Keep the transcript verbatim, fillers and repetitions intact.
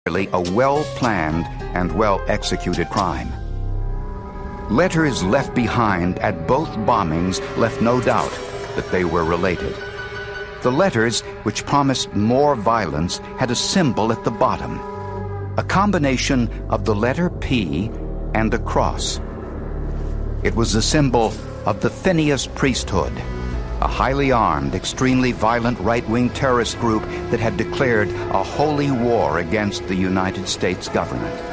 a well-planned and well-executed crime. Letters left behind at both bombings left no doubt that they were related. The letters, which promised more violence, had a symbol at the bottom, a combination of the letter P and a cross. It was the symbol of the Phineas priesthood, a highly armed, extremely violent right-wing terrorist group that had declared a holy war against the United States government.